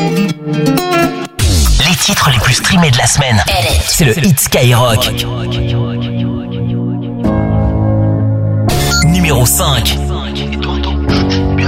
Les titres les plus streamés de la semaine. C'est le Hit Skyrock. Numéro 5.